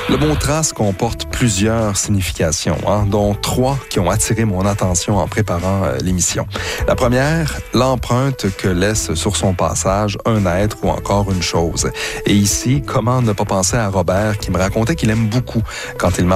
Le mot trace comporte plusieurs significations, dont 3 qui ont attiré mon attention en préparant l'émission. La première, l'empreinte que laisse sur son passage un être ou encore une chose. Et ici, comment ne pas penser à Robert qui me racontait qu'il aime beaucoup quand il marche